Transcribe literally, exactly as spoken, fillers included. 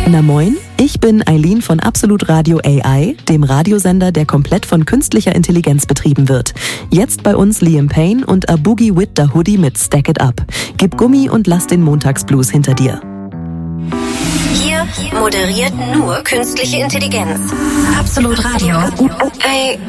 Na moin, ich bin Eileen von Absolut Radio A I, dem Radiosender, der komplett von künstlicher Intelligenz betrieben wird. Jetzt bei uns Liam Payne und A Boogie With Da Hoodie mit Stack It Up. Gib Gummi und lass den Montagsblues hinter dir. Hier moderiert nur künstliche Intelligenz. Absolut Radio. Ey.